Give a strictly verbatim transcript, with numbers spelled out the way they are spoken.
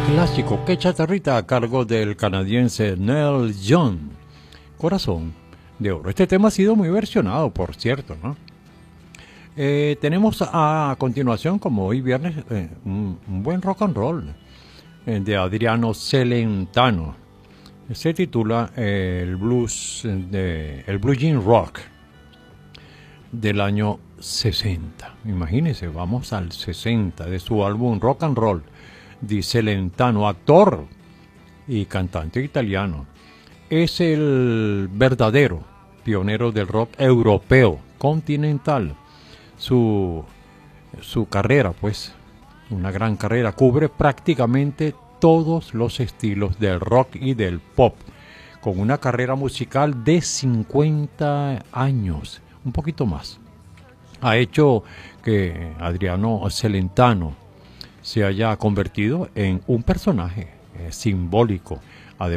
clásico Que Chatarrita a cargo del canadiense Neil Young, Corazón de Oro. Este tema ha sido muy versionado, por cierto, ¿no? Eh, tenemos a, a continuación, como hoy viernes, eh, un, un buen rock and roll eh, de Adriano Celentano. Se titula eh, el blues de, el Blue Jean Rock del año sesenta. Imagínense, vamos al sesenta, de su álbum Rock and Roll di Celentano, actor y cantante italiano. Es el verdadero pionero del rock europeo continental. Su, su carrera, pues, una gran carrera, cubre prácticamente todos los estilos del rock y del pop, con una carrera musical de cincuenta años, un poquito más. Ha hecho que Adriano Celentano se haya convertido en un personaje eh, simbólico